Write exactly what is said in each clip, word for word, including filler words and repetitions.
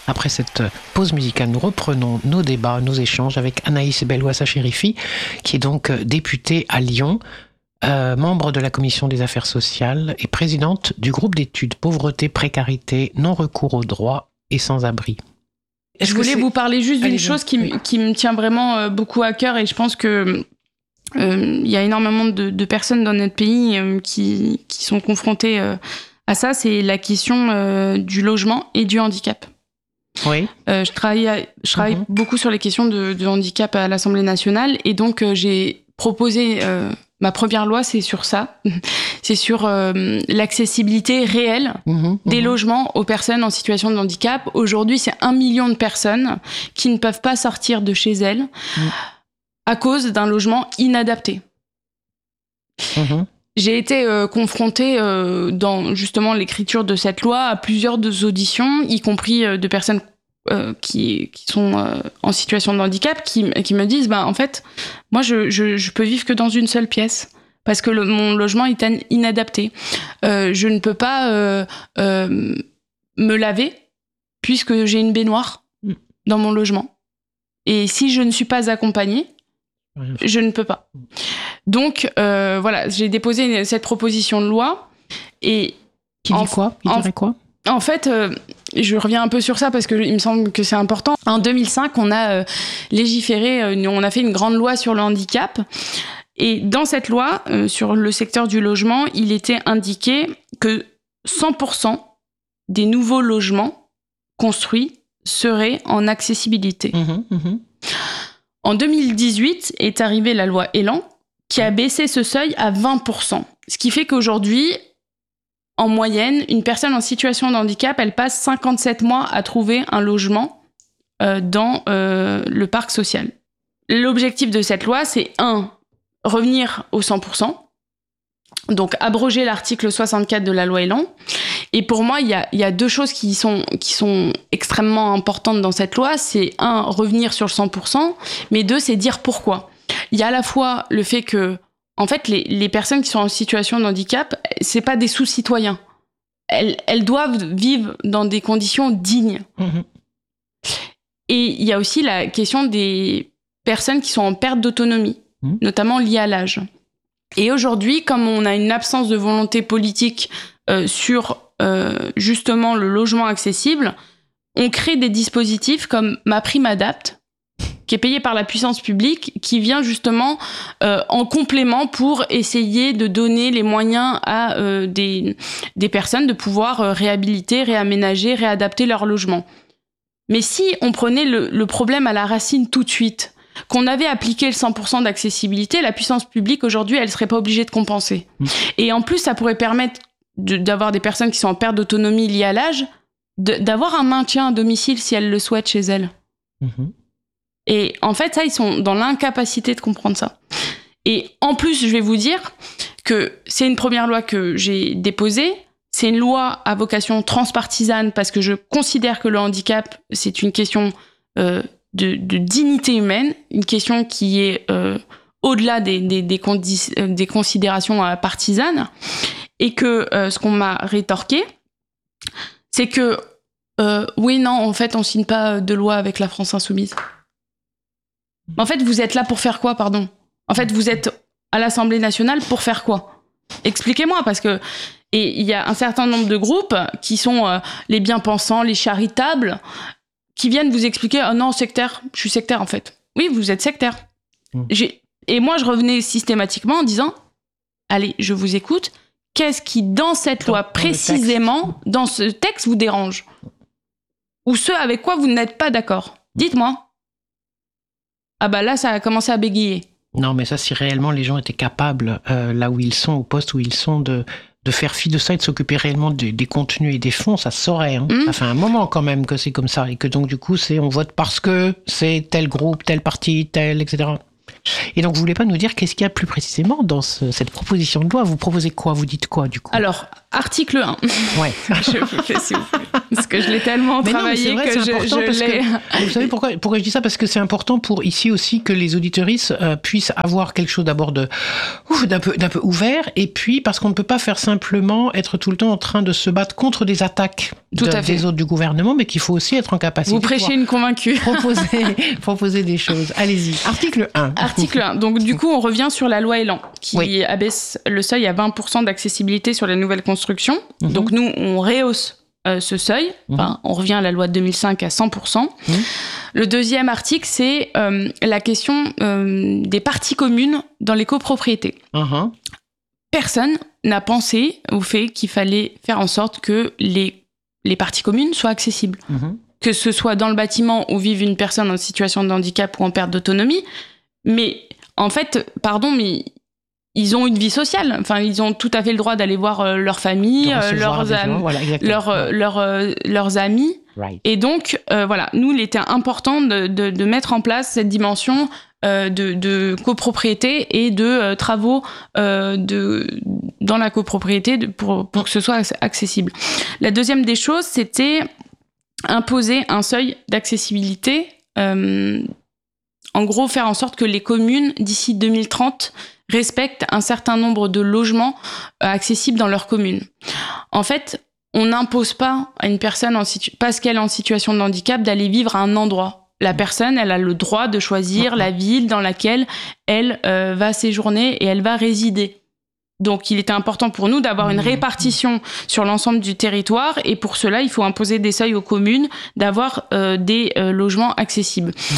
Après cette pause musicale, nous reprenons nos débats, nos échanges avec Anaïs Bellouassa-Chérifi, qui est donc députée à Lyon, euh, membre de la Commission des affaires sociales et présidente du groupe d'études Pauvreté, précarité, non-recours aux droits et sans-abri. Je voulais vous parler juste d'une chose qui, m- qui me tient vraiment beaucoup à cœur, et je pense que euh, y a énormément de, de personnes dans notre pays euh, qui, qui sont confrontées euh, à ça, c'est la question euh, du logement et du handicap. Oui. Euh, je travaille, à, je travaille mm-hmm. beaucoup sur les questions de, de handicap à l'Assemblée nationale, et donc euh, j'ai proposé euh, ma première loi, c'est sur ça, c'est sur euh, l'accessibilité réelle mmh, des mmh. logements aux personnes en situation de handicap. Aujourd'hui, c'est un million de personnes qui ne peuvent pas sortir de chez elles mmh. à cause d'un logement inadapté. Mmh. J'ai été euh, confrontée euh, dans justement l'écriture de cette loi à plusieurs de auditions, y compris euh, de personnes euh, qui, qui sont euh, en situation de handicap, qui, qui me disent bah, en fait, moi je, je, je peux vivre que dans une seule pièce parce que le, mon logement est inadapté. Euh, je ne peux pas euh, euh, me laver puisque j'ai une baignoire dans mon logement. Et si je ne suis pas accompagnée, je ne peux pas. Donc, euh, voilà, j'ai déposé une, cette proposition de loi. Et qui dit en, quoi Il dirait quoi En fait, euh, je reviens un peu sur ça parce qu'il me semble que c'est important. En deux mille cinq, on a euh, légiféré, euh, on a fait une grande loi sur le handicap. Et dans cette loi, euh, sur le secteur du logement, il était indiqué que cent pour cent des nouveaux logements construits seraient en accessibilité. Mmh, mmh. En deux mille dix-huit est arrivée la loi Elan, qui a baissé ce seuil à vingt pour cent. Ce qui fait qu'aujourd'hui, en moyenne, une personne en situation de handicap, elle passe cinquante-sept mois à trouver un logement euh, dans euh, le parc social. L'objectif de cette loi, c'est un, revenir au cent pour cent, donc abroger l'article soixante-quatre de la loi Elan. Et pour moi, il y a, y a deux choses qui sont, qui sont extrêmement importantes dans cette loi. C'est un, revenir sur le cent pour cent, mais deux, c'est dire pourquoi. Il y a à la fois le fait que, en fait, les, les personnes qui sont en situation de handicap, c'est pas des sous-citoyens. Elles, elles doivent vivre dans des conditions dignes. Mmh. Et il y a aussi la question des personnes qui sont en perte d'autonomie, mmh. notamment liées à l'âge. Et aujourd'hui, comme on a une absence de volonté politique euh, sur euh, justement le logement accessible, on crée des dispositifs comme Ma Prime Adapt, qui est payé par la puissance publique, qui vient justement euh, en complément pour essayer de donner les moyens à euh, des, des personnes de pouvoir euh, réhabiliter, réaménager, réadapter leur logement. Mais si on prenait le, le problème à la racine tout de suite, qu'on avait appliqué le cent pour cent d'accessibilité, la puissance publique, aujourd'hui, elle ne serait pas obligée de compenser. Mmh. Et en plus, ça pourrait permettre de, d'avoir des personnes qui sont en perte d'autonomie liée à l'âge, de, d'avoir un maintien à domicile si elles le souhaitent chez elles. Mmh. Et en fait, ça, ils sont dans l'incapacité de comprendre ça. Et en plus, je vais vous dire que c'est une première loi que j'ai déposée. C'est une loi à vocation transpartisane parce que je considère que le handicap, c'est une question euh, de, de dignité humaine, une question qui est euh, au-delà des, des, des, condi- des considérations euh, partisanes. Et que euh, ce qu'on m'a rétorqué, c'est que euh, oui, non, en fait, on signe pas de loi avec la France insoumise. En fait, vous êtes là pour faire quoi, pardon ? En fait, vous êtes à l'Assemblée nationale pour faire quoi ? Expliquez-moi, parce que et il y a un certain nombre de groupes qui sont euh, les bien-pensants, les charitables, qui viennent vous expliquer « Ah oh non, sectaire, je suis sectaire en fait. » Oui, vous êtes sectaire. Mmh. J'ai... Et moi, je revenais systématiquement en disant « Allez, je vous écoute. Qu'est-ce qui, dans cette dans, loi, dans précisément, dans ce texte, vous dérange ? Ou ce avec quoi vous n'êtes pas d'accord ? Dites-moi. » Ah bah là, ça a commencé à bégayer. Non, mais ça, si réellement les gens étaient capables, euh, là où ils sont, au poste où ils sont, de, de faire fi de ça et de s'occuper réellement des, des contenus et des fonds, ça se saurait. Hein. Mmh. Ça fait un moment quand même que c'est comme ça. Et que donc, du coup, c'est on vote parce que c'est tel groupe, tel parti, tel, et cetera. Et donc, vous voulez pas nous dire qu'est-ce qu'il y a plus précisément dans ce, cette proposition de loi ? Vous proposez quoi ? Vous dites quoi, du coup ? Alors, article un. Ouais. Je vous fais s'il vous plaît. Parce que je l'ai tellement mais travaillé non, mais c'est vrai, que c'est je, important je parce l'ai... que, vous savez pourquoi, pourquoi je dis ça? Parce que c'est important pour ici aussi que les auditeuristes euh, puissent avoir quelque chose d'abord de, ouf, d'un peu, d'un peu ouvert, et puis parce qu'on ne peut pas faire simplement être tout le temps en train de se battre contre des attaques Tout de, à fait. des autres du gouvernement, mais qu'il faut aussi être en capacité Vous prêchez de une convaincue. proposer, proposer des choses. Allez-y. Article un. Article un. Donc, du coup, on revient sur la loi Elan, qui Oui. abaisse le seuil à vingt pour cent d'accessibilité sur les nouvelles constructions. Mhm. Donc, nous, on rehausse euh, ce seuil. Enfin, on revient à la loi de deux mille cinq à cent pour cent. Mhm. Le deuxième article, c'est euh, la question euh, des parties communes dans les copropriétés. Uh-huh. Personne n'a pensé au fait qu'il fallait faire en sorte que les, les parties communes soient accessibles. Uh-huh. Que ce soit dans le bâtiment où vive une personne en situation de handicap ou en perte d'autonomie. Mais en fait, pardon, mais ils ont une vie sociale. Enfin, ils ont tout à fait le droit d'aller voir euh, leur famille, euh, leurs, am- gens, voilà, leurs, euh, leurs, euh, leurs amis. Right. Et donc, euh, voilà, nous, il était important de, de, de mettre en place cette dimension euh, de, de copropriété et de euh, travaux euh, de, dans la copropriété de, pour, pour que ce soit accessible. La deuxième des choses, c'était imposer un seuil d'accessibilité. Euh, en gros, faire en sorte que les communes, d'ici deux mille trente, respectent un certain nombre de logements euh, accessibles dans leur commune. En fait, on n'impose pas à une personne, en situ- parce qu'elle est en situation de handicap, d'aller vivre à un endroit. La personne, elle a le droit de choisir la ville dans laquelle elle euh, va séjourner et elle va résider. Donc, il était important pour nous d'avoir une répartition sur l'ensemble du territoire, et pour cela, il faut imposer des seuils aux communes d'avoir euh, des euh, logements accessibles. Mmh.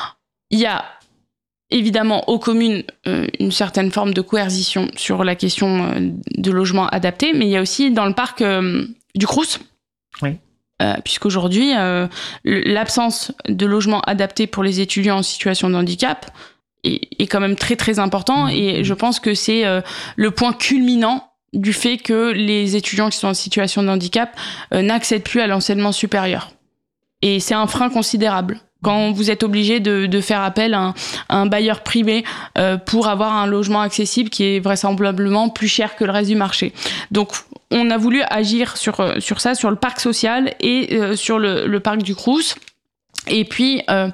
Il y a évidemment aux communes euh, une certaine forme de coercition sur la question euh, de logements adaptés, mais il y a aussi dans le parc euh, du Crous, oui. euh, puisqu'aujourd'hui, euh, l'absence de logements adaptés pour les étudiants en situation de handicap est, est quand même très très important, mmh. et je pense que c'est euh, le point culminant du fait que les étudiants qui sont en situation de handicap euh, n'accèdent plus à l'enseignement supérieur. Et c'est un frein considérable. Quand vous êtes obligé de, de faire appel à un, à un bailleur privé euh, pour avoir un logement accessible qui est vraisemblablement plus cher que le reste du marché. Donc, on a voulu agir sur, sur ça, sur le parc social et euh, sur le, le parc du Crous. Et puis, euh,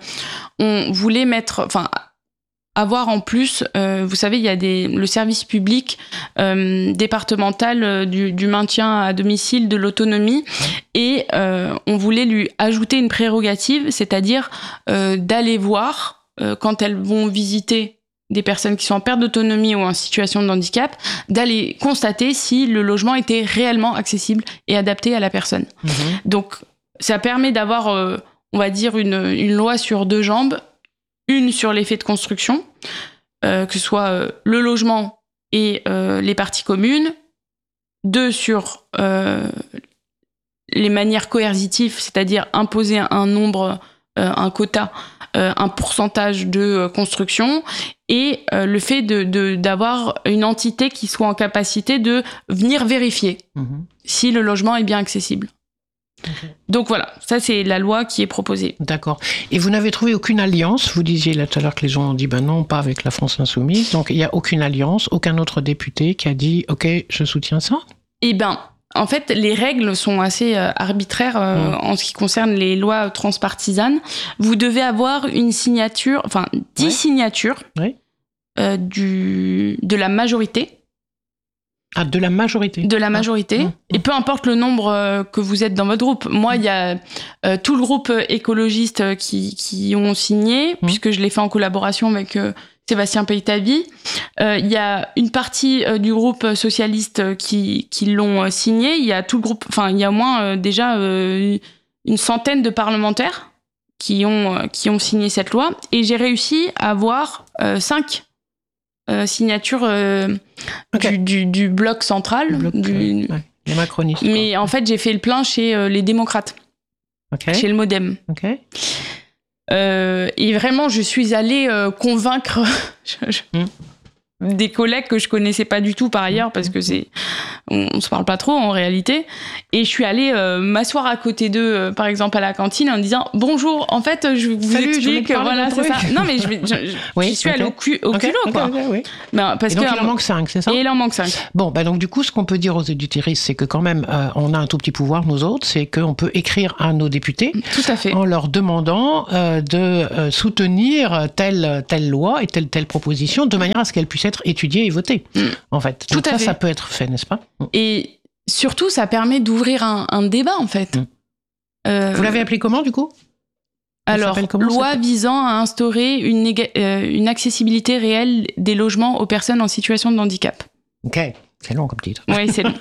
on voulait mettre... Enfin, avoir en plus, euh, vous savez, il y a des, le service public euh, départemental euh, du, du maintien à domicile de l'autonomie, et euh, on voulait lui ajouter une prérogative, c'est-à-dire euh, d'aller voir, euh, quand elles vont visiter des personnes qui sont en perte d'autonomie ou en situation de handicap, d'aller constater si le logement était réellement accessible et adapté à la personne. Mmh. Donc, ça permet d'avoir, euh, on va dire, une, une loi sur deux jambes. Une sur l'effet de construction, euh, que ce soit euh, le logement et euh, les parties communes. Deux sur euh, les manières coercitives, c'est-à-dire imposer un nombre, euh, un quota, euh, un pourcentage de euh, construction. Et euh, le fait de, de, d'avoir une entité qui soit en capacité de venir vérifier mmh. si le logement est bien accessible. Okay. Donc voilà, ça c'est la loi qui est proposée. D'accord. Et vous n'avez trouvé aucune alliance? Vous disiez là tout à l'heure que les gens ont dit ben non, pas avec la France Insoumise. Donc il n'y a aucune alliance, aucun autre député qui a dit ok, je soutiens ça? Eh bien, en fait, les règles sont assez euh, arbitraires euh, mmh. en ce qui concerne les lois transpartisanes. Vous devez avoir une signature, enfin dix ouais. signatures ouais. Euh, du, de la majorité. Ah, de la majorité. De la majorité. Ah, mmh. Et peu importe le nombre euh, que vous êtes dans votre groupe. Moi, il mmh. y a euh, tout le groupe écologiste qui, qui ont signé, mmh. puisque je l'ai fait en collaboration avec euh, Sébastien Peytavi. Il euh, y a une partie euh, du groupe socialiste qui, qui l'ont euh, signé. Il y a tout le groupe... Enfin, il y a au moins euh, déjà euh, une centaine de parlementaires qui ont, euh, qui ont signé cette loi. Et j'ai réussi à avoir euh, cinq Euh, signature euh, okay. du, du, du bloc central. Le bloc, du... euh, ouais, les macronistes. Mais quoi. En fait, j'ai fait le plein chez euh, les démocrates, okay. chez le Modem. Okay. Euh, et vraiment, je suis allée euh, convaincre... je, je... Mm. des collègues que je connaissais pas du tout par ailleurs, parce que c'est, on, on se parle pas trop en réalité. Et je suis allée euh, m'asseoir à côté d'eux, euh, par exemple à la cantine, en disant bonjour. En fait, je vous Salut, explique, je voilà, c'est ça. Non, mais je, vais, je, je, oui, j'y suis okay. allée au, cu, au okay, culot, okay, quoi. Okay, oui. Ben, parce et donc, que, il en manque cinq, c'est ça? Et il en manque cinq. Bon, ben donc du coup, ce qu'on peut dire aux éditrices, c'est que quand même, euh, on a un tout petit pouvoir, nous autres, c'est qu'on peut écrire à nos députés. Tout à fait. En leur demandant euh, de euh, soutenir telle telle loi et telle telle proposition, de manière à ce qu'elle puisse être étudiée et votée. Mmh. En fait, donc tout ça, fait. ça peut être fait, n'est-ce pas? Et surtout, ça permet d'ouvrir un, un débat, en fait. Mmh. Euh... Vous l'avez appelé comment, du coup? Alors, loi visant à instaurer une, néga- euh, une accessibilité réelle des logements aux personnes en situation de handicap. Ok. C'est long comme titre. Oui, c'est long.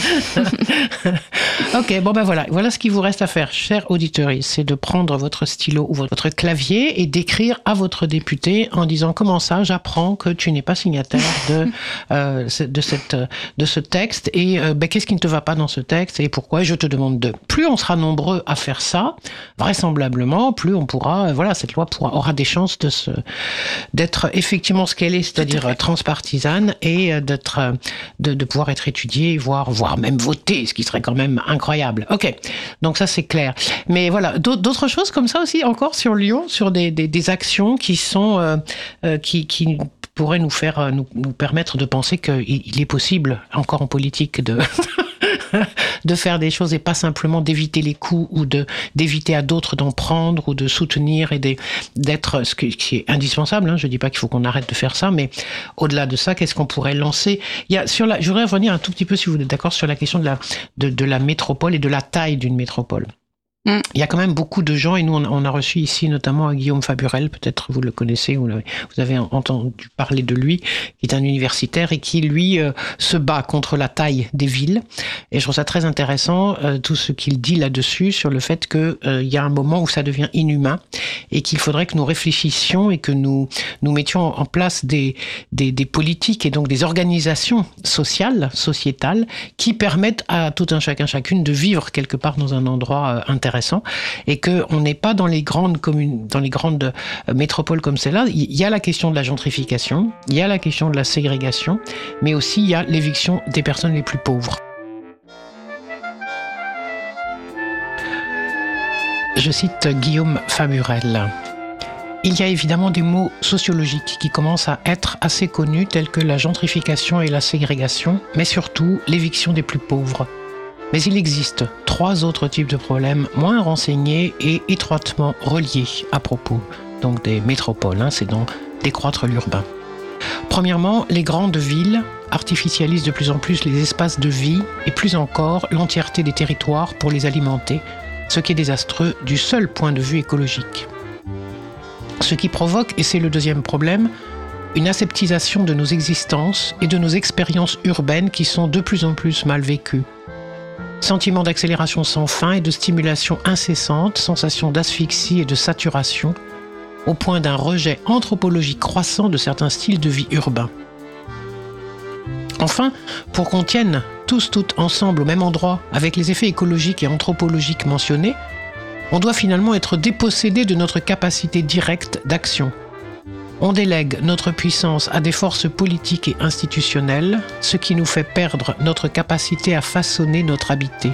Ok, bon ben voilà. Voilà ce qu'il vous reste à faire, chers auditeurs, c'est de prendre votre stylo ou votre clavier et d'écrire à votre député en disant comment ça, j'apprends que tu n'es pas signataire de, euh, de, cette, de ce texte et euh, ben, qu'est-ce qui ne te va pas dans ce texte et pourquoi, et je te demande de. Plus on sera nombreux à faire ça, vraisemblablement, plus on pourra, voilà, cette loi pourra, aura des chances de se, d'être effectivement ce qu'elle est, c'est-à-dire transpartisane et d'être, de, de pouvoir être étudiée, voire, voire même votée, ce qui serait quand même incroyable. Ok, donc ça c'est clair. Mais voilà, d'autres choses comme ça aussi encore sur Lyon, sur des, des, des actions qui sont, euh, euh, qui, qui pourraient nous faire, nous, nous permettre de penser qu'il il est possible, encore en politique, de de faire des choses et pas simplement d'éviter les coups ou de d'éviter à d'autres d'en prendre ou de soutenir et de, d'être ce qui est indispensable. Hein. Je dis pas qu'il faut qu'on arrête de faire ça, mais au-delà de ça, qu'est-ce qu'on pourrait lancer? Il y a sur la, je voudrais revenir un tout petit peu, si vous êtes d'accord, sur la question de la de, de la métropole et de la taille d'une métropole. Mm. Il y a quand même beaucoup de gens, et nous on, on a reçu ici notamment Guillaume Faburel, peut-être vous le connaissez, vous, vous avez entendu parler de lui, qui est un universitaire et qui lui euh, se bat contre la taille des villes. Et je trouve ça très intéressant, euh, tout ce qu'il dit là-dessus, sur le fait qu'il euh, y a un moment où ça devient inhumain et qu'il faudrait que nous réfléchissions et que nous, nous mettions en place des, des, des politiques et donc des organisations sociales, sociétales, qui permettent à tout un chacun chacune de vivre quelque part dans un endroit euh, intéressant. intéressant et que on n'est pas dans les grandes communes, dans les grandes métropoles comme celle-là. Il y a la question de la gentrification, il y a la question de la ségrégation, mais aussi il y a l'éviction des personnes les plus pauvres. Je cite Guillaume Faburel. Il y a évidemment des mots sociologiques qui commencent à être assez connus, tels que la gentrification et la ségrégation, mais surtout l'éviction des plus pauvres. Mais il existe trois autres types de problèmes moins renseignés et étroitement reliés à propos donc des métropoles, hein, c'est donc décroître l'urbain. Premièrement, les grandes villes artificialisent de plus en plus les espaces de vie et plus encore l'entièreté des territoires pour les alimenter, ce qui est désastreux du seul point de vue écologique. Ce qui provoque, et c'est le deuxième problème, une aseptisation de nos existences et de nos expériences urbaines qui sont de plus en plus mal vécues. Sentiment d'accélération sans fin et de stimulation incessante, sensation d'asphyxie et de saturation, au point d'un rejet anthropologique croissant de certains styles de vie urbains. Enfin, pour qu'on tienne tous toutes ensemble au même endroit, avec les effets écologiques et anthropologiques mentionnés, on doit finalement être dépossédé de notre capacité directe d'action. On délègue notre puissance à des forces politiques et institutionnelles, ce qui nous fait perdre notre capacité à façonner notre habité.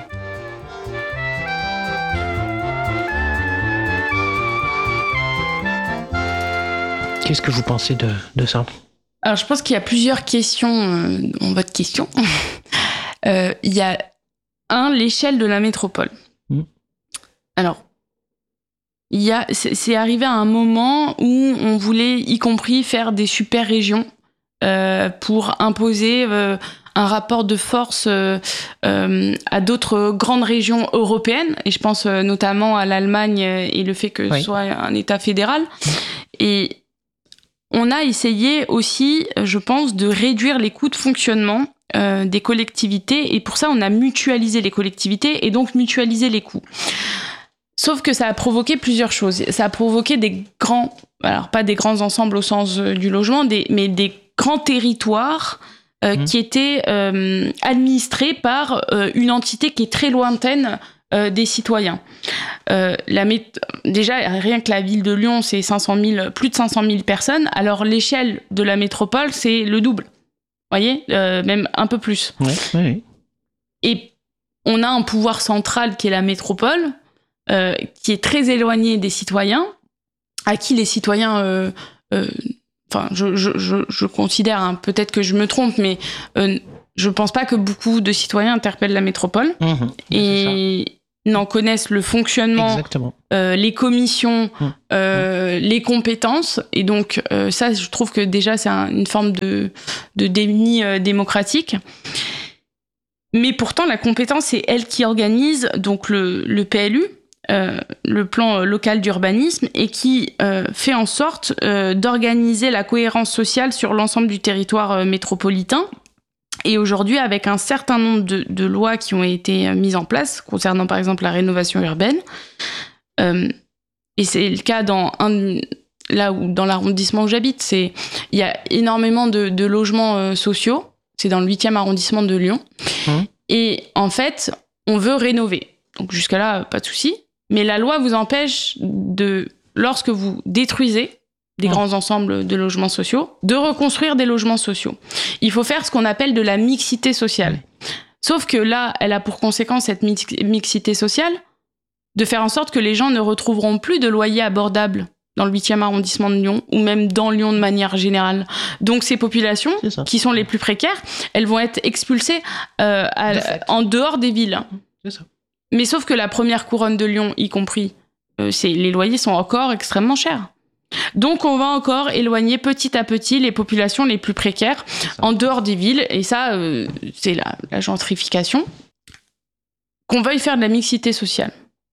Qu'est-ce que vous pensez de, de ça? Alors, je pense qu'il y a plusieurs questions euh, dans votre question. euh, il y a, un, l'échelle de la métropole. Mmh. Alors, Il y a, c'est, c'est arrivé à un moment où on voulait, y compris, faire des super régions euh, pour imposer euh, un rapport de force euh, euh, à d'autres grandes régions européennes. Et je pense euh, notamment à l'Allemagne et le fait que oui. ce soit un État fédéral. Et on a essayé aussi, je pense, de réduire les coûts de fonctionnement euh, des collectivités. Et pour ça, on a mutualisé les collectivités et donc mutualisé les coûts. Sauf que ça a provoqué plusieurs choses. Ça a provoqué des grands, alors pas des grands ensembles au sens du logement, des, mais des grands territoires euh, mmh. qui étaient euh, administrés par euh, une entité qui est très lointaine euh, des citoyens. Euh, la mé- déjà, rien que la ville de Lyon, c'est cinq cent mille, plus de cinq cent mille personnes. Alors, l'échelle de la métropole, c'est le double. Vous voyez, euh, même un peu plus. Oui, oui, oui. Et on a un pouvoir central qui est la métropole, euh, qui est très éloigné des citoyens, à qui les citoyens... Euh, euh, enfin, je, je, je, je considère, hein, peut-être que je me trompe, mais euh, je pense pas que beaucoup de citoyens interpellent la métropole mmh, et n'en connaissent le fonctionnement, euh, les commissions, mmh. Euh, mmh. les compétences. Et donc, euh, ça, je trouve que déjà, c'est un, une forme de, de déni euh, démocratique. Mais pourtant, la compétence, c'est elle qui organise donc le, le P L U, euh, le plan local d'urbanisme, et qui euh, fait en sorte euh, d'organiser la cohérence sociale sur l'ensemble du territoire euh, métropolitain. Et aujourd'hui, avec un certain nombre de, de lois qui ont été mises en place, concernant par exemple la rénovation urbaine, euh, et c'est le cas dans, un, là où, dans l'arrondissement où j'habite, c'est, il y a énormément de, de logements euh, sociaux, c'est dans le huitième arrondissement de Lyon, mmh. et en fait, on veut rénover. Donc jusqu'à là, pas de souci, mais la loi vous empêche de, lorsque vous détruisez des mmh. grands ensembles de logements sociaux, de reconstruire des logements sociaux. Il faut faire ce qu'on appelle de la mixité sociale. Sauf que là, elle a pour conséquence, cette mix- mixité sociale, de faire en sorte que les gens ne retrouveront plus de loyers abordables dans le huitième arrondissement de Lyon, ou même dans Lyon de manière générale. Donc ces populations, qui sont les plus précaires, elles vont être expulsées euh, à, en dehors des villes. C'est ça. Mais sauf que la première couronne de Lyon, y compris, euh, c'est, les loyers sont encore extrêmement chers. Donc on va encore éloigner petit à petit les populations les plus précaires en dehors des villes, et ça, euh, c'est la, la gentrification. Qu'on veuille faire de la mixité sociale,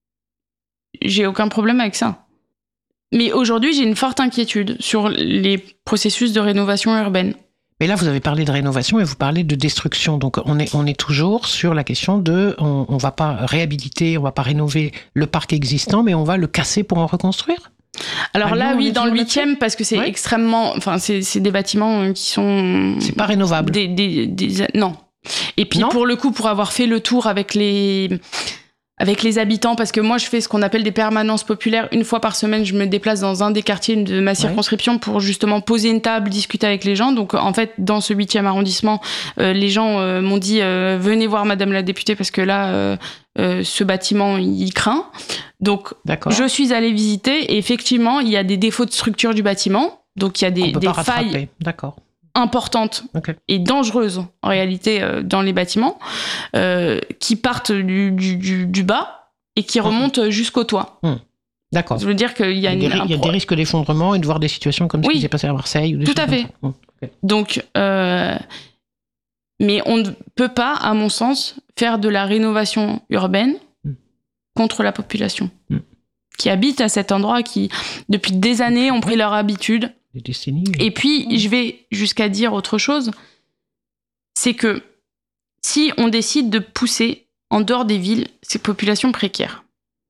j'ai aucun problème avec ça. Mais aujourd'hui, j'ai une forte inquiétude sur les processus de rénovation urbaine. Mais là, vous avez parlé de rénovation et vous parlez de destruction. Donc, on est, on est toujours sur la question de... On ne va pas réhabiliter, on ne va pas rénover le parc existant, mais on va le casser pour en reconstruire. Alors là, oui, dans le huitième, parce que c'est ouais. extrêmement... Enfin, c'est, c'est des bâtiments qui sont... C'est pas rénovable. Des, des, des, non. Et puis, non. pour le coup, pour avoir fait le tour avec les... avec les habitants, parce que moi, je fais ce qu'on appelle des permanences populaires. Une fois par semaine, je me déplace dans un des quartiers de ma circonscription ouais. pour justement poser une table, discuter avec les gens. Donc, en fait, dans ce huitième arrondissement, euh, les gens euh, m'ont dit euh, « Venez voir Madame la députée, parce que là, euh, euh, ce bâtiment, il craint. » Donc, D'accord. je suis allée visiter, et effectivement, il y a des défauts de structure du bâtiment. Donc, il y a des, des failles... D'accord. importantes okay. et dangereuses en réalité euh, dans les bâtiments euh, qui partent du, du, du, du bas et qui remontent mmh. jusqu'au toit. Mmh. D'accord. Ça veut dire qu'il y a, il y a, une, des, il y a des risques d'effondrement et de voir des situations comme oui. ce qui s'est passé à Marseille. Ou des Tout à fait. Mmh. Okay. Donc, euh, mais on ne peut pas, à mon sens, faire de la rénovation urbaine mmh. contre la population mmh. qui habite à cet endroit, qui depuis des années ont pris leur habitude. Des décennies. Et puis, je vais jusqu'à dire autre chose, c'est que si on décide de pousser en dehors des villes ces populations précaires,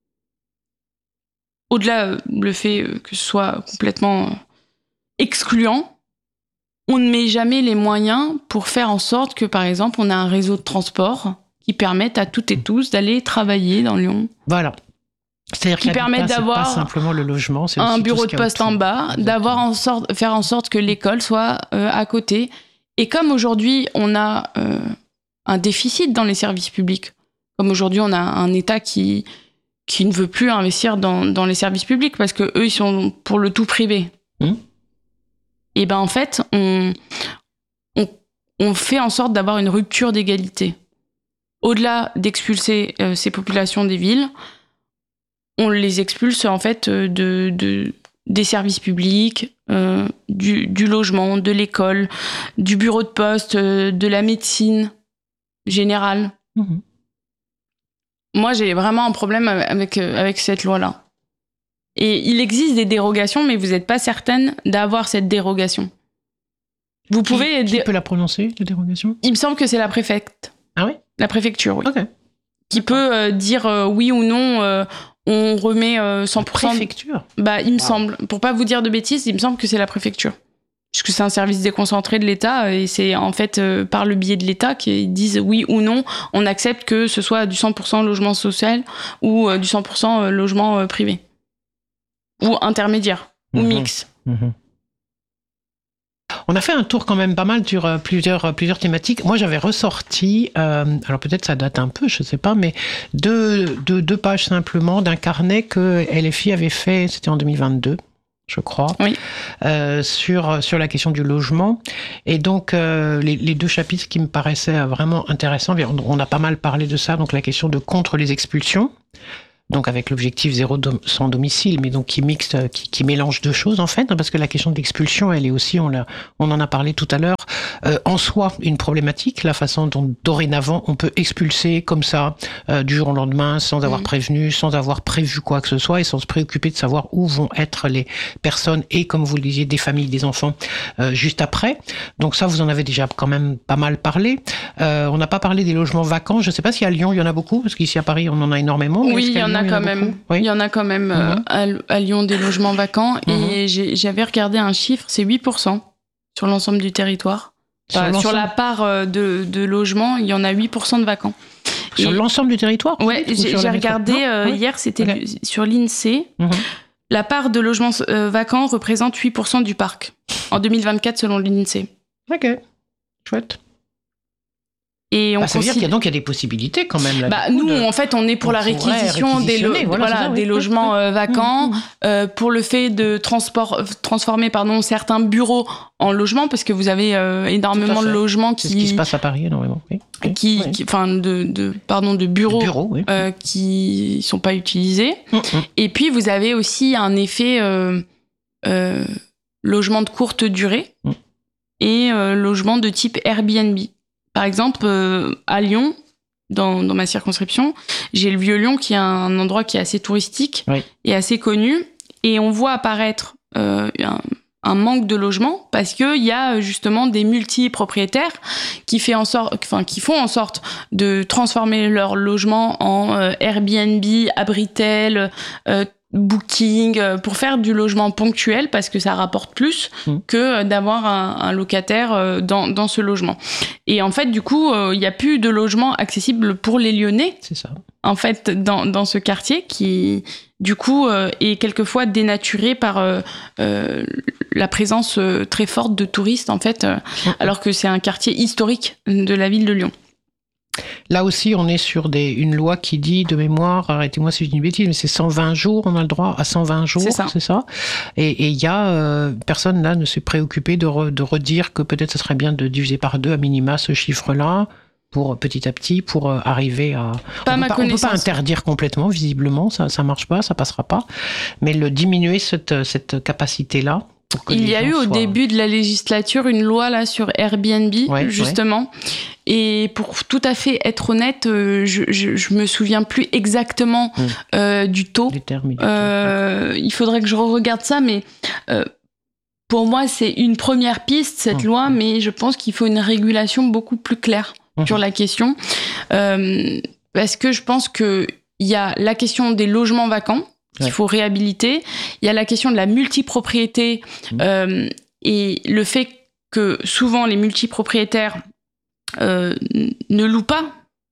au-delà euh, le fait que ce soit complètement excluant, on ne met jamais les moyens pour faire en sorte que, par exemple, on a un réseau de transport qui permette à toutes et tous d'aller travailler dans Lyon. Voilà. C'est-à-dire qui permettent d'avoir pas simplement le logement, c'est un bureau de poste en bas, Exactement. d'avoir en sorte, faire en sorte que l'école soit euh, à côté. Et comme aujourd'hui, on a euh, un déficit dans les services publics, comme aujourd'hui, on a un État qui, qui ne veut plus investir dans, dans les services publics parce qu'eux, ils sont pour le tout privé. Mmh. Et bien, en fait, on, on, on fait en sorte d'avoir une rupture d'égalité. Au-delà d'expulser euh, ces populations des villes, on les expulse en fait de, de, des services publics, euh, du, du logement, de l'école, du bureau de poste, euh, de la médecine générale. Mmh. Moi, j'ai vraiment un problème avec, avec cette loi-là. Et il existe des dérogations, mais vous n'êtes pas certaine d'avoir cette dérogation. Vous pouvez... Qui, qui peut la prononcer, la dérogation ? Il me semble que c'est la préfecte. Ah oui ? La préfecture, oui. Ok. Qui peut euh, dire euh, oui ou non... Euh, on remet euh, cent pour cent... La préfecture ? Bah, il me wow. semble. Pour pas vous dire de bêtises, il me semble que c'est la préfecture. puisque c'est un service déconcentré de l'État, et c'est en fait euh, par le biais de l'État qu'ils disent oui ou non, on accepte que ce soit du cent pour cent logement social ou euh, du cent pour cent logement euh, privé. Ou intermédiaire, mmh. ou mix. Mmh. On a fait un tour quand même pas mal sur euh, plusieurs, euh, plusieurs thématiques. Moi, j'avais ressorti, euh, alors peut-être ça date un peu, je ne sais pas, mais deux, deux, deux pages simplement d'un carnet que L F I avait fait, c'était en deux mille vingt-deux. Je crois, oui. euh, sur, sur la question du logement. Et donc, euh, les, les deux chapitres qui me paraissaient vraiment intéressants, on a pas mal parlé de ça, donc la question de contre les expulsions, donc avec l'objectif zéro dom- sans domicile, mais donc qui mixte, qui, qui mélange deux choses en fait, hein, parce que la question de l'expulsion, elle est aussi, on, l'a, on en a parlé tout à l'heure, euh, en soi une problématique, la façon dont dorénavant on peut expulser comme ça euh, du jour au lendemain, sans avoir mmh. prévenu, sans avoir prévu quoi que ce soit, et sans se préoccuper de savoir où vont être les personnes et, comme vous le disiez, des familles, des enfants euh, juste après. Donc ça, vous en avez déjà quand même pas mal parlé. Euh, on n'a pas parlé des logements vacants. Je ne sais pas si à Lyon il y en a beaucoup, parce qu'ici à Paris on en a énormément. Oui, il y en a. Quand même. Oui. Il y en a quand même euh, mmh. à, à Lyon des logements vacants mmh. et j'ai, j'avais regardé un chiffre, c'est huit pour cent sur l'ensemble du territoire. Enfin, sur, sur la part de, de logements, il y en a huit pour cent de vacants. Sur et, l'ensemble du territoire? Ouais, j'ai, j'ai regardé euh, oui. hier, c'était okay. le, sur l'INSEE. Mmh. La part de logements euh, vacants représente huit pour cent du parc en deux mille vingt-quatre selon l'INSEE. Ok, chouette. Et on bah, ça veut considère... dire qu'il y a donc il y a des possibilités quand même. Là, bah, nous, de... en fait, on est pour on la réquisition des, lo... voilà, voilà, ça, des oui, logements oui, euh, vacants, mmh, mmh. Euh, pour le fait de transport... transformer pardon, certains bureaux en logements, parce que vous avez euh, énormément de logements qui... C'est ce qui se passe à Paris, énormément. Oui. Qui, oui. qui, enfin, de, de, pardon, de bureaux, de bureaux oui. euh, qui ne sont pas utilisés. Mmh, mmh. Et puis, vous avez aussi un effet euh, euh, logement de courte durée mmh. et euh, logement de type Airbnb. Par exemple, euh, à Lyon, dans, dans ma circonscription, j'ai le Vieux-Lyon qui est un endroit qui est assez touristique oui. et assez connu. Et on voit apparaître euh, un, un manque de logement parce qu'il y a justement des multipropriétaires qui, fait en sorte, enfin, qui font en sorte de transformer leur logement en euh, Airbnb, Abritel, euh, Booking, pour faire du logement ponctuel parce que ça rapporte plus mmh. que d'avoir un, un locataire dans, dans ce logement. Et en fait, du coup, il euh, n'y a plus de logement accessible pour les Lyonnais. C'est ça. En fait, dans, dans ce quartier qui, du coup, euh, est quelquefois dénaturé par euh, euh, la présence euh, très forte de touristes, en fait, euh, mmh. alors que c'est un quartier historique de la ville de Lyon. Là aussi, on est sur des, une loi qui dit, de mémoire, arrêtez-moi si je dis une bêtise, mais c'est cent vingt jours, on a le droit à cent vingt jours, c'est ça. C'est ça et il y a, euh, personne là ne s'est préoccupé de, re, de redire que peut-être ce serait bien de diviser par deux à minima ce chiffre-là, pour petit à petit, pour euh, arriver à... Pas on ma ne peut pas interdire complètement, visiblement, ça ne marche pas, ça ne passera pas, mais le diminuer cette, cette capacité-là. Il y a eu au soient... début de la législature une loi là sur Airbnb, ouais, justement. Ouais. Et pour tout à fait être honnête, euh, je, je, je me souviens plus exactement mmh. euh, du taux. Les termes, euh, il faudrait que je re-regarde ça, mais euh, pour moi, c'est une première piste, cette mmh. loi, mais je pense qu'il faut une régulation beaucoup plus claire mmh. sur la question. Euh, parce que je pense qu'il y a la question des logements vacants, qu'il faut réhabiliter. Il y a la question de la multipropriété mmh. euh, et le fait que souvent les multipropriétaires euh, ne louent pas,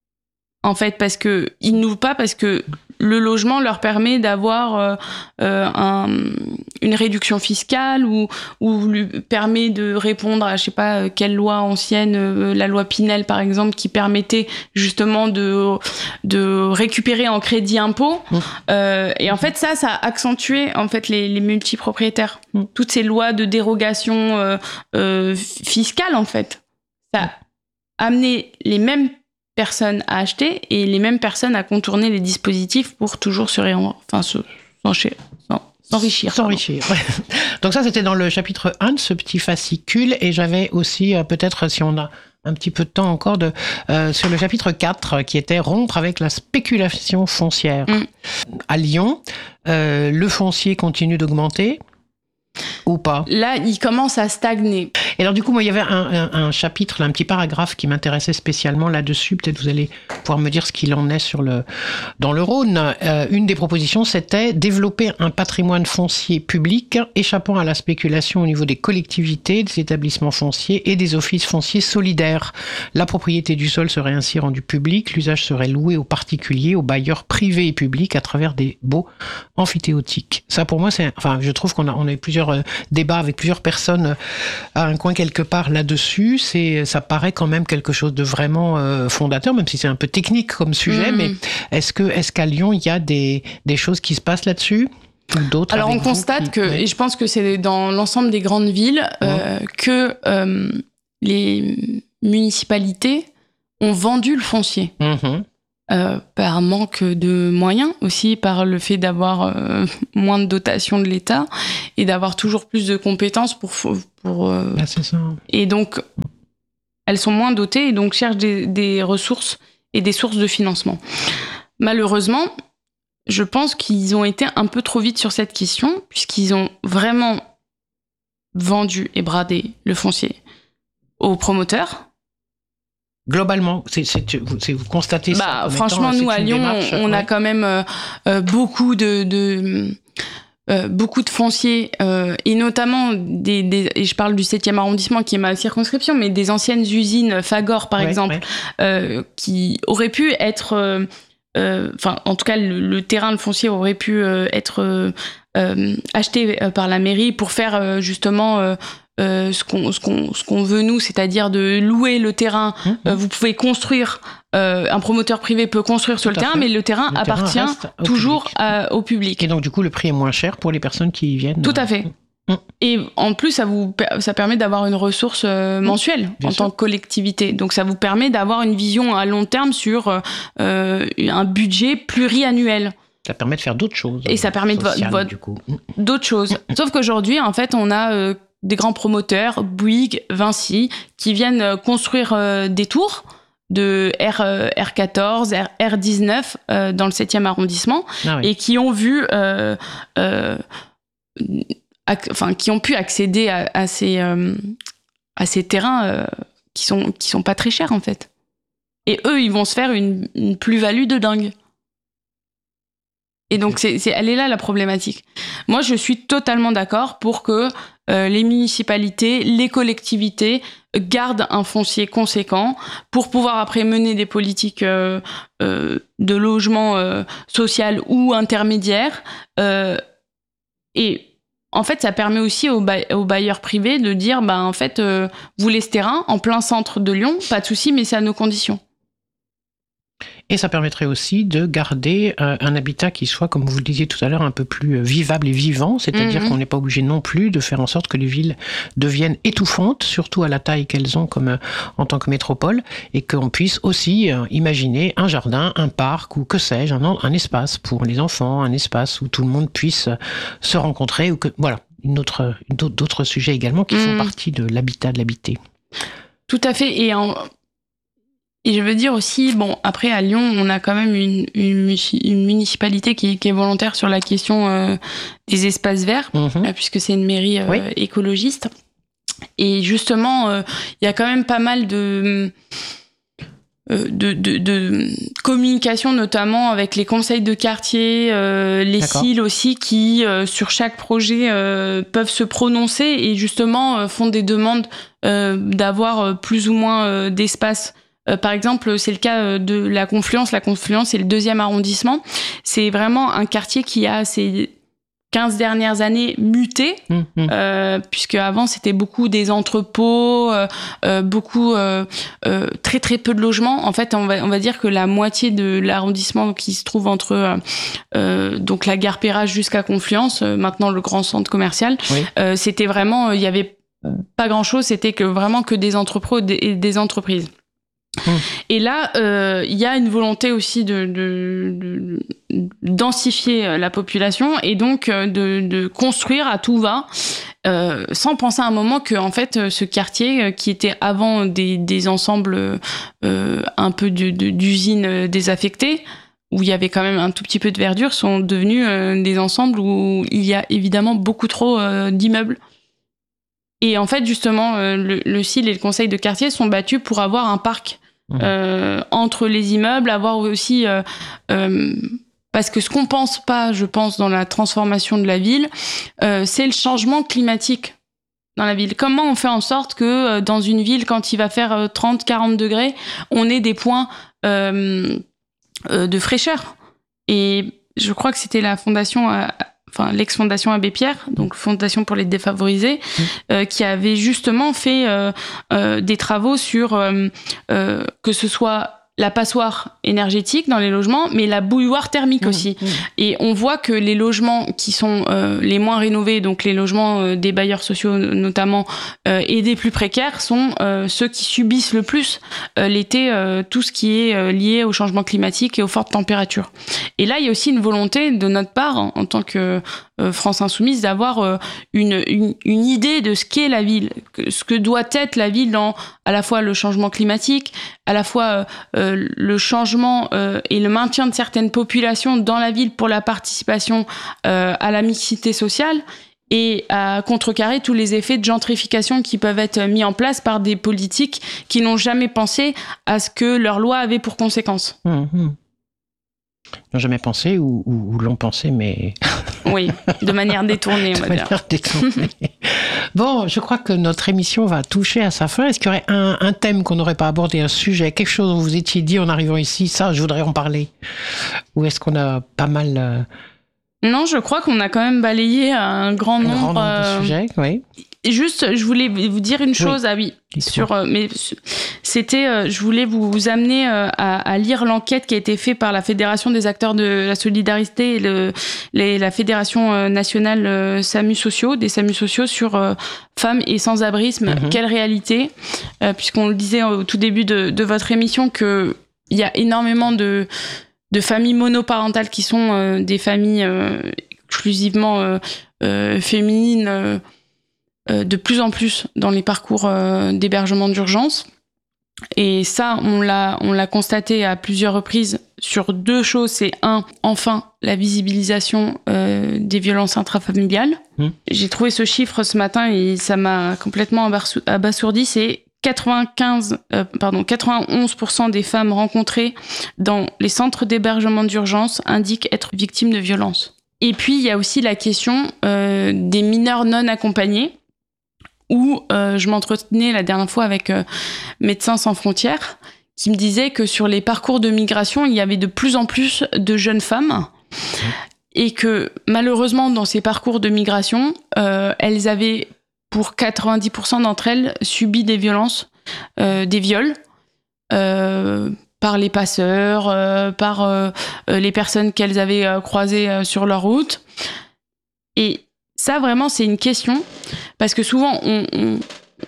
en fait, parce que ils ne louent pas parce que le logement leur permet d'avoir euh, euh, un, une réduction fiscale ou, ou lui permet de répondre à, je sais pas, quelle loi ancienne, euh, la loi Pinel, par exemple, qui permettait justement de, de récupérer en crédit impôt. Mmh. Euh, et en fait, ça, ça a accentué, en fait, les, les multipropriétaires. Mmh. Toutes ces lois de dérogation euh, euh, fiscale, en fait. Ça a amené les mêmes personnes à acheter et les mêmes personnes à contourner les dispositifs pour toujours se réen... enfin, se... s'enrichir. S'enrichir, ouais. Donc ça, c'était dans le chapitre un de ce petit fascicule, et j'avais aussi, euh, peut-être, si on a un petit peu de temps encore, de, euh, sur le chapitre quatre, qui était rompre avec la spéculation foncière. Mm. À Lyon, euh, le foncier continue d'augmenter ou pas? Là, il commence à stagner. Et alors du coup, moi, il y avait un, un, un chapitre, là, un petit paragraphe qui m'intéressait spécialement là-dessus. Peut-être vous allez pouvoir me dire ce qu'il en est sur le, dans le Rhône. Euh, une des propositions, c'était développer un patrimoine foncier public échappant à la spéculation au niveau des collectivités, des établissements fonciers et des offices fonciers solidaires. La propriété du sol serait ainsi rendue publique, l'usage serait loué aux particuliers, aux bailleurs privés et publics à travers des baux amphithéotiques. Ça, pour moi, c'est, enfin, je trouve qu'on a, on a eu plusieurs euh, débats avec plusieurs personnes à un coin quelque part là-dessus. C'est, ça paraît quand même quelque chose de vraiment euh, fondateur, même si c'est un peu technique comme sujet. Mmh. Mais est-ce que, est-ce qu'à Lyon, il y a des, des choses qui se passent là-dessus? D'autres Alors, on constate qui... que, ouais. et je pense que c'est dans l'ensemble des grandes villes, euh, ouais. que euh, les municipalités ont vendu le foncier. Mmh. Euh, par manque de moyens, aussi par le fait d'avoir euh, moins de dotation de l'État et d'avoir toujours plus de compétences pour... pour euh... ah, c'est ça. Et donc, elles sont moins dotées et donc cherchent des, des ressources et des sources de financement. Malheureusement, je pense qu'ils ont été un peu trop vite sur cette question, puisqu'ils ont vraiment vendu et bradé le foncier aux promoteurs. Globalement, c'est, c'est, c'est, vous constatez bah, ça. Franchement, nous, à Lyon, démarche, on, on ouais. a quand même euh, euh, beaucoup de... de euh, beaucoup de fonciers, euh, et notamment, des, des, et je parle du septième arrondissement, qui est ma circonscription, mais des anciennes usines Fagor, par ouais, exemple, ouais. Euh, qui auraient pu être... Euh, enfin, euh, en tout cas, le, le terrain, le foncier aurait pu euh, être euh, euh, acheté euh, par la mairie pour faire euh, justement... Euh, Euh, ce, qu'on, ce, qu'on, ce qu'on veut nous, c'est-à-dire de louer le terrain. Mmh. Euh, vous pouvez construire, euh, un promoteur privé peut construire sur Tout le terrain, fait. mais le terrain le appartient terrain au toujours public. À, au public. Et donc du coup, le prix est moins cher pour les personnes qui y viennent. Tout à fait. Mmh. Et en plus, ça vous ça permet d'avoir une ressource euh, mensuelle mmh. en sûr. Tant que collectivité. Donc ça vous permet d'avoir une vision à long terme sur euh, un budget pluriannuel. Ça permet de faire d'autres choses. Et ça permet sociales, de vo- du coup. d'autres choses. Sauf qu'aujourd'hui, en fait, on a euh, des grands promoteurs, Bouygues, Vinci, qui viennent construire euh, des tours de R, euh, R quatorze, R, R dix-neuf euh, dans le septième arrondissement ah oui. et qui ont vu, euh, euh, ac- enfin, qui ont pu accéder à, à, ces, euh, à ces terrains euh, qui sont, qui sont pas très chers en fait. Et eux, ils vont se faire une, une plus-value de dingue. Et donc, c'est, c'est, elle est là la problématique. Moi, je suis totalement d'accord pour que euh, les municipalités, les collectivités gardent un foncier conséquent pour pouvoir après mener des politiques euh, euh, de logement euh, social ou intermédiaire. Euh, et en fait, ça permet aussi aux, ba- aux bailleurs privés de dire, bah, en fait, euh, vous voulez ce terrain en plein centre de Lyon, pas de souci, mais c'est à nos conditions. Et ça permettrait aussi de garder euh, un habitat qui soit, comme vous le disiez tout à l'heure, un peu plus euh, vivable et vivant, c'est-à-dire mmh. qu'on n'est pas obligé non plus de faire en sorte que les villes deviennent étouffantes, surtout à la taille qu'elles ont comme, euh, en tant que métropole, et qu'on puisse aussi euh, imaginer un jardin, un parc, ou que sais-je, un, un espace pour les enfants, un espace où tout le monde puisse se rencontrer, ou que, voilà, une autre, d'autres, d'autres sujets également qui mmh. font partie de l'habitat, de l'habité. Tout à fait, et en... Et je veux dire aussi, bon, après à Lyon, on a quand même une, une, une municipalité qui, qui est volontaire sur la question euh, des espaces verts, mmh. euh, puisque c'est une mairie euh, oui. écologiste. Et justement, il euh, y a quand même pas mal de, euh, de, de, de communication, notamment avec les conseils de quartier, euh, les D'accord. C I L aussi, qui, euh, sur chaque projet, euh, peuvent se prononcer et justement euh, font des demandes euh, d'avoir plus ou moins euh, d'espace. Euh, par exemple, c'est le cas de la Confluence. La Confluence, c'est le deuxième arrondissement. C'est vraiment un quartier qui a ces quinze dernières années muté, mmh, mmh. Euh, puisque avant c'était beaucoup des entrepôts, euh, euh, beaucoup euh, euh, très très peu de logements. En fait, on va on va dire que la moitié de l'arrondissement qui se trouve entre euh, euh, donc la gare Perrache jusqu'à Confluence, euh, maintenant le grand centre commercial, oui. euh, c'était vraiment il y avait pas grand chose. C'était que vraiment que des entrepôts et des entreprises. Mmh. Et là, il euh, y a une volonté aussi de, de, de, de densifier la population et donc de, de construire à tout va, euh, sans penser à un moment que en fait, ce quartier qui était avant des, des ensembles euh, un peu de, de, d'usines désaffectées, où il y avait quand même un tout petit peu de verdure, sont devenus euh, des ensembles où il y a évidemment beaucoup trop euh, d'immeubles. Et en fait, justement, euh, le, le C I L et le conseil de quartier sont battus pour avoir un parc mmh. euh, entre les immeubles, avoir aussi... Euh, euh, parce que ce qu'on pense pas, je pense, dans la transformation de la ville, euh, c'est le changement climatique dans la ville. Comment on fait en sorte que euh, dans une ville, quand il va faire euh, trente, quarante degrés, on ait des points euh, euh, de fraîcheur? Et je crois que c'était la fondation... Euh, enfin l'ex-fondation Abbé Pierre, donc Fondation pour les défavorisés, mmh. euh, qui avait justement fait euh, euh, des travaux sur euh, euh, que ce soit la passoire énergétique dans les logements, mais la bouilloire thermique mmh. aussi. Mmh. Et on voit que les logements qui sont euh, les moins rénovés, donc les logements euh, des bailleurs sociaux notamment, euh, et des plus précaires, sont euh, ceux qui subissent le plus euh, l'été euh, tout ce qui est euh, lié au changement climatique et aux fortes températures. Et là, il y a aussi une volonté de notre part, en, en tant que euh, France Insoumise, d'avoir euh, une, une, une idée de ce qu'est la ville, que, ce que doit être la ville dans à la fois le changement climatique, à la fois euh, le changement euh, et le maintien de certaines populations dans la ville pour la participation euh, à la mixité sociale, et à contrecarrer tous les effets de gentrification qui peuvent être mis en place par des politiques qui n'ont jamais pensé à ce que leur loi avait pour conséquence. Mmh, mmh. Ils n'ont jamais pensé ou, ou, ou l'ont pensé, mais... Oui, de manière détournée, on va de dire. Manière détournée. Bon, je crois que notre émission va toucher à sa fin. Est-ce qu'il y aurait un, un thème qu'on n'aurait pas abordé, un sujet, quelque chose où vous étiez dit en arrivant ici, ça, je voudrais en parler? Ou est-ce qu'on a pas mal... Euh... Non, je crois qu'on a quand même balayé un grand nombre, un grand nombre euh... de sujets, oui. Juste, je voulais vous dire une chose. Oui. Ah oui, sur, euh, mais c'était, euh, je voulais vous, vous amener euh, à, à lire l'enquête qui a été faite par la Fédération des acteurs de la solidarité et le, les, la Fédération euh, nationale euh, SAMU sociaux, des SAMU sociaux sur euh, femmes et sans-abrisme. Mm-hmm. Quelle réalité, euh, puisqu'on le disait au tout début de, de votre émission que il y a énormément de de familles monoparentales qui sont euh, des familles euh, exclusivement euh, euh, féminines. Euh, de plus en plus dans les parcours euh, d'hébergement d'urgence. Et ça, on l'a, on l'a constaté à plusieurs reprises sur deux choses. C'est un, enfin, la visibilisation euh, des violences intrafamiliales. Mmh. J'ai trouvé ce chiffre ce matin et ça m'a complètement abasourdi. C'est quatre-vingt-quinze, euh, pardon, quatre-vingt-onze pour cent des femmes rencontrées dans les centres d'hébergement d'urgence indiquent être victimes de violences. Et puis, il y a aussi la question euh, des mineurs non accompagnés, où euh, je m'entretenais la dernière fois avec euh, Médecins sans frontières, qui me disait que sur les parcours de migration, il y avait de plus en plus de jeunes femmes, et que malheureusement, dans ces parcours de migration, euh, elles avaient, pour quatre-vingt-dix pour cent d'entre elles, subi des violences, euh, des viols, euh, par les passeurs, euh, par euh, les personnes qu'elles avaient euh, croisées euh, sur leur route. Et ça, vraiment, c'est une question, parce que souvent, on, on,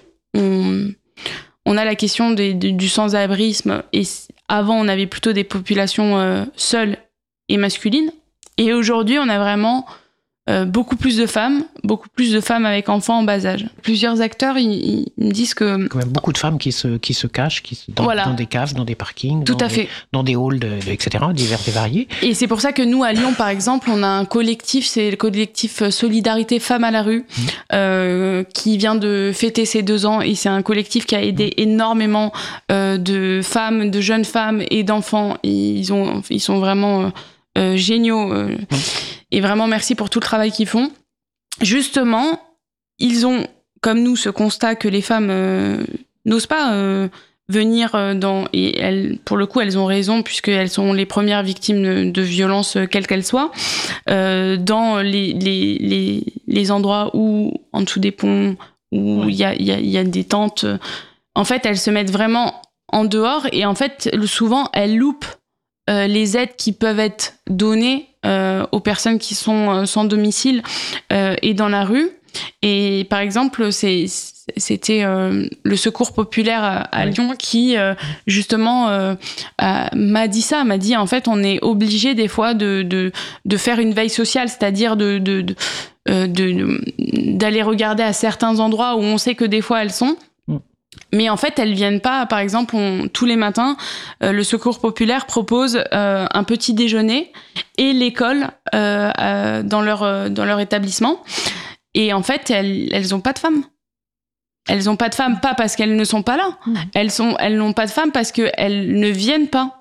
on, on a la question des, du, du sans-abrisme, et avant, on avait plutôt des populations euh, seules et masculines, et aujourd'hui, on a vraiment euh, beaucoup plus de femmes, beaucoup plus de femmes avec enfants en bas âge. Plusieurs acteurs, ils, ils me disent que... Quand même beaucoup de femmes qui se, qui se cachent qui se, dans, voilà. dans des caves, dans des parkings, Tout dans, à des, fait. dans des halls, de, de, et cetera, divers et variés. Et c'est pour ça que nous, à Lyon, par exemple, on a un collectif, c'est le collectif Solidarité Femmes à la rue, mmh. euh, qui vient de fêter ses deux ans, et c'est un collectif qui a aidé mmh. énormément euh, de femmes, de jeunes femmes et d'enfants. Ils, ont, ils sont vraiment euh, géniaux. Euh, mmh. Et vraiment, merci pour tout le travail qu'ils font. Justement, ils ont, comme nous, ce constat que les femmes euh, n'osent pas euh, venir dans... Et elles, pour le coup, elles ont raison, puisqu'elles sont les premières victimes de, de violences, quelles qu'elles soient, euh, dans les, les, les, les endroits où, en dessous des ponts, où il y a, y a, y a des tentes. En fait, elles se mettent vraiment en dehors, et en fait, souvent, elles loupent euh, les aides qui peuvent être données Euh, aux personnes qui sont euh, sans domicile euh, et dans la rue. Et par exemple, c'est, c'était euh, le Secours populaire à, à oui. Lyon qui, euh, justement, euh, a, m'a dit ça, m'a dit, en fait, on est obligé des fois de, de, de faire une veille sociale, c'est-à-dire de, de, de, euh, de, de, d'aller regarder à certains endroits où on sait que des fois elles sont. Mais en fait, elles viennent pas. Par exemple, on, tous les matins, euh, le Secours populaire propose euh, un petit déjeuner et l'école euh, euh, dans leur euh, dans leur établissement. Et en fait, elles elles ont pas de femmes. Elles n'ont pas de femmes, pas parce qu'elles ne sont pas là. Mmh. Elles, sont, elles n'ont pas de femmes parce qu'elles ne viennent pas.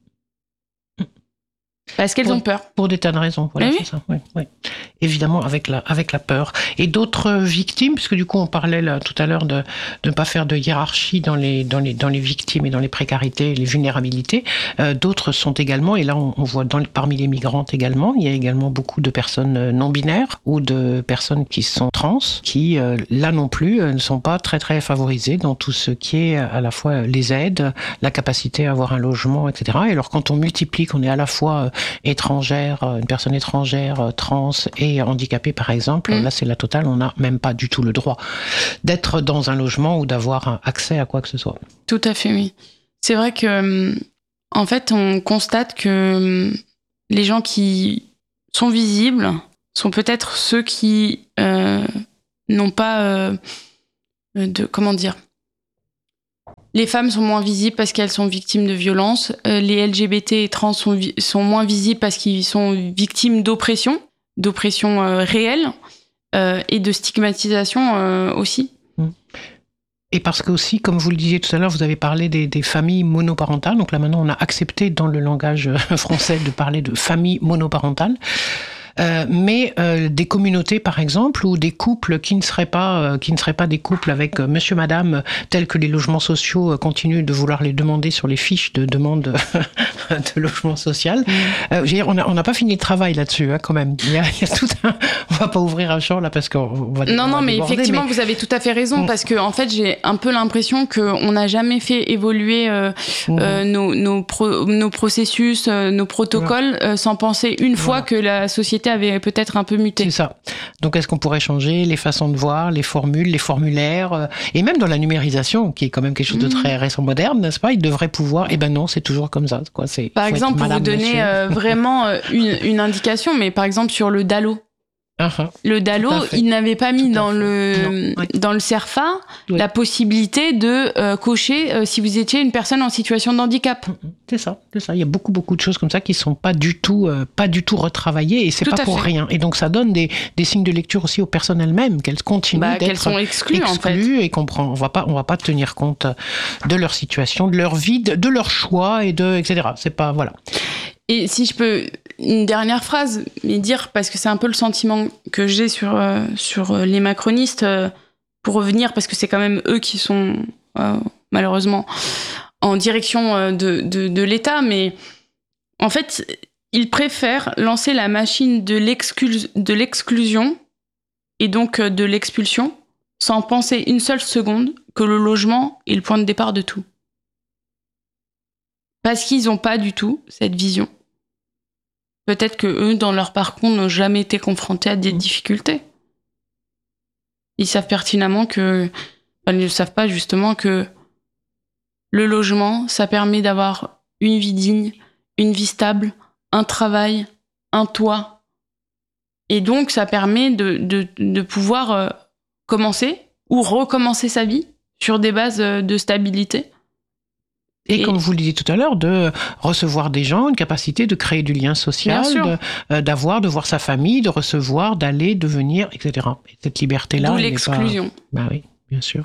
Parce qu'elles pour, ont peur. Pour des tas de raisons. Voilà, oui. c'est ça. Oui, oui. Évidemment, avec la, avec la peur. Et d'autres victimes, puisque du coup, on parlait là, tout à l'heure de, de ne pas faire de hiérarchie dans les, dans, les, dans les victimes et dans les précarités, les vulnérabilités. Euh, d'autres sont également, et là, on, on voit dans, parmi les migrantes également, il y a également beaucoup de personnes non-binaires ou de personnes qui sont trans, qui, euh, là non plus, ne sont pas très, très favorisées dans tout ce qui est à la fois les aides, la capacité à avoir un logement, et cetera. Et alors, quand on multiplie, qu'on est à la fois étrangère, une personne étrangère, trans et handicapée par exemple, mmh. là c'est la totale, on n'a même pas du tout le droit d'être dans un logement ou d'avoir accès à quoi que ce soit. Tout à fait, oui. C'est vrai que, en fait, on constate que les gens qui sont visibles sont peut-être ceux qui euh, n'ont pas euh, de, comment dire, les femmes sont moins visibles parce qu'elles sont victimes de violences. Euh, les L G B T et trans sont, vi- sont moins visibles parce qu'ils sont victimes d'oppression, d'oppression euh, réelle euh, et de stigmatisation euh, aussi. Et parce que aussi, comme vous le disiez tout à l'heure, vous avez parlé des, des familles monoparentales. Donc là maintenant, on a accepté dans le langage français de parler de famille monoparentale. Euh, mais euh, des communautés par exemple ou des couples qui ne seraient pas euh, qui ne seraient pas des couples avec euh, monsieur madame tels que les logements sociaux euh, continuent de vouloir les demander sur les fiches de demande de logement social. Mmh. Euh, je veux dire, on n'a on n'a pas fini le travail là-dessus hein, quand même. Il y a, il y a tout un... on va pas ouvrir un champ là parce qu'on va non on non va mais déborder, effectivement mais... vous avez tout à fait raison mmh. parce que en fait j'ai un peu l'impression que on n'a jamais fait évoluer euh, mmh. euh, nos nos, pro, nos processus euh, nos protocoles ouais. euh, sans penser une fois voilà. que la société avait peut-être un peu muté. C'est ça. Donc, est-ce qu'on pourrait changer les façons de voir, les formules, les formulaires, euh, et même dans la numérisation, qui est quand même quelque chose de très récent, moderne, n'est-ce pas? Il devrait pouvoir. Eh ben non, c'est toujours comme ça. Quoi. C'est, par exemple, pour vous donner euh, vraiment euh, une, une indication, mais par exemple sur le DALO. Uh-huh. Le DALO, il n'avait pas mis dans le, oui. dans le CERFA oui. la possibilité de euh, cocher euh, si vous étiez une personne en situation de handicap. C'est ça, c'est ça. Il y a beaucoup, beaucoup de choses comme ça qui ne sont pas du tout, euh, pas du tout retravaillées et c'est tout pas pour fait. rien. Et donc ça donne des, des signes de lecture aussi aux personnes elles-mêmes, qu'elles continuent bah, d'être qu'elles sont exclues, exclues en fait. et qu'on prend, on va pas, on va pas tenir compte de leur situation, de leur vie, de, de leur choix et de, et cetera. C'est pas, voilà. Et si je peux, une dernière phrase, mais dire, parce que c'est un peu le sentiment que j'ai sur, euh, sur les macronistes, euh, pour revenir, parce que c'est quand même eux qui sont, euh, malheureusement, en direction euh, de, de, de l'État, mais en fait, ils préfèrent lancer la machine de, l'exclu- de l'exclusion, et donc euh, de l'expulsion, sans penser une seule seconde que le logement est le point de départ de tout. Parce qu'ils n'ont pas du tout cette vision. Peut-être que eux, dans leur parcours, n'ont jamais été confrontés à des difficultés. Ils savent pertinemment que... Enfin, ils ne savent pas justement que le logement, ça permet d'avoir une vie digne, une vie stable, un travail, un toit. Et donc, ça permet de, de, de pouvoir euh, commencer ou recommencer sa vie sur des bases euh, de stabilité. Et, et comme vous le disiez tout à l'heure, de recevoir des gens, une capacité de créer du lien social, de, euh, d'avoir, de voir sa famille, de recevoir, d'aller, de venir, et cetera. Et cette liberté-là... D'où l'exclusion. Pas... Bah oui, bien sûr.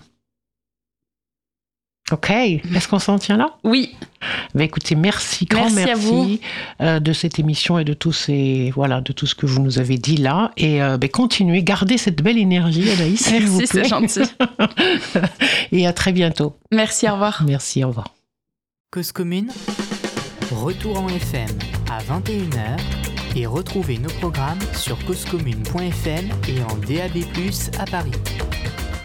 Ok, est-ce qu'on s'en tient là? Oui. Bah écoutez, merci, grand merci, merci à vous. Euh, de cette émission et de tous ces, voilà, de tout ce que vous nous avez dit là. Et euh, bah, continuez, gardez cette belle énergie, Anaïs, s'il vous plaît. Merci, c'est gentil. Et à très bientôt. Merci, au revoir. Merci, au revoir. Cause commune, retour en F M à vingt et une heures et retrouvez nos programmes sur cause commune point f m et en D A B plus, à Paris.